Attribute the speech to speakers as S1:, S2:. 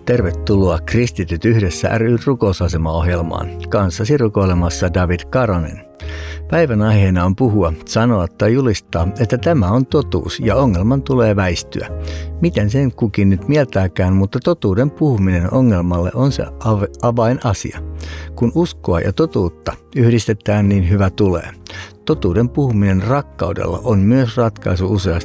S1: Tervetuloa Kristityt yhdessä ry rukousasema-ohjelmaan. Kanssasi rukoilemassa David Karonen. Päivän aiheena on puhua, sanoa tai julistaa, että tämä on totuus ja ongelman tulee väistyä. Miten sen kukin nyt mieltääkään, mutta totuuden puhuminen ongelmalle on se avainasia. Kun uskoa ja totuutta yhdistetään, niin hyvä tulee. Totuuden puhuminen rakkaudella on myös ratkaisu useasti